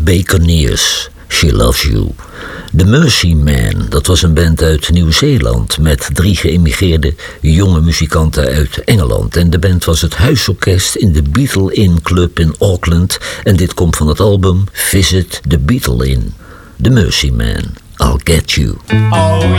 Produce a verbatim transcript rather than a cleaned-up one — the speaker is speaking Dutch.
Buccaneers, She Loves You. The Mercy Men, dat was een band uit Nieuw-Zeeland met drie geëmigreerde jonge muzikanten uit Engeland. En de band was het huisorkest in de Beatle Inn Club in Auckland. En dit komt van het album Visit the Beatle Inn. The Mercy Men, I'll Get You. Oh